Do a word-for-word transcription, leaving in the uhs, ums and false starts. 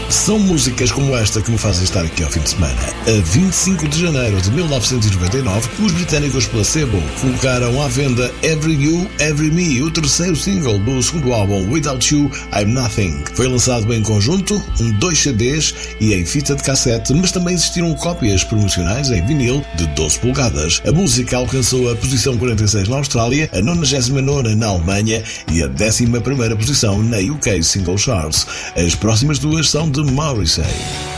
São músicas como esta que me fazem estar aqui ao fim de semana. A vinte e cinco de janeiro de mil novecentos e noventa e nove, os britânicos Placebo colocaram à venda Every You, Every Me, o terceiro single do segundo álbum Without You, I'm Nothing. Foi lançado em conjunto, em dois C Ds e em fita de cassete, mas também existiram cópias promocionais em vinil de doze polegadas. A música alcançou a posição quarenta e seis na Austrália, a nonagésima nona na Alemanha e a décima primeira posição na U K Single Charts. As próximas duas são de Morrissey.